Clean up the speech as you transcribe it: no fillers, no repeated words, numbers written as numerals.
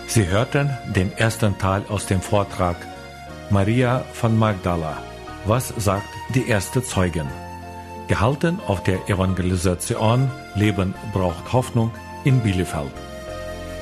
Sie hörten den ersten Teil aus dem Vortrag Maria von Magdala. Was sagt die erste Zeugin? Gehalten auf der Evangelisation Leben braucht Hoffnung in Bielefeld.